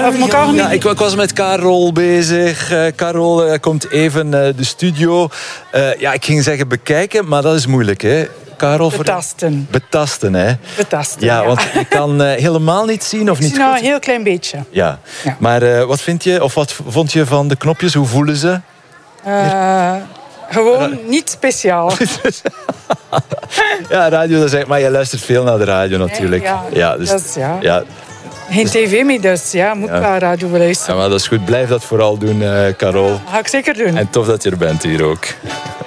Of elkaar niet? Ja, ik was met Carol bezig. Carol komt even de studio. Ik ging zeggen bekijken, maar dat is moeilijk, hè? Carol, Betasten. Betasten, hè? Betasten, ja. Want je kan helemaal niet zien of niet Ik zie nou goed. een heel klein beetje. Ja. Maar wat vind je, of wat vond je van de knopjes? Hoe voelen ze? Gewoon niet speciaal. Ja, radio, dat is maar je luistert veel naar de radio natuurlijk. Dus, ja. Ja. Geen tv meer, dus moet naar radio luisteren. Ja, maar dat is goed. Blijf dat vooral doen, Carol. Dat ga ik zeker doen. En tof dat je er bent hier ook.